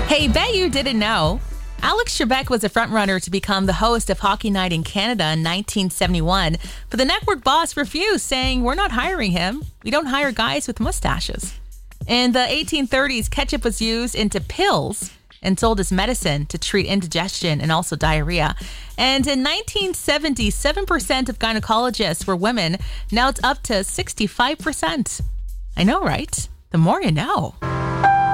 Hey, bet you didn't know. Alex Trebek was a frontrunner to become the host of Hockey Night in Canada in 1971, but the network boss refused, saying, "We're not hiring him. We don't hire guys with mustaches." In the 1830s, ketchup was used into pills and sold as medicine to treat indigestion and also diarrhea. And in 1970, 7% of gynecologists were women. Now it's up to 65%. I know, right? The more you know.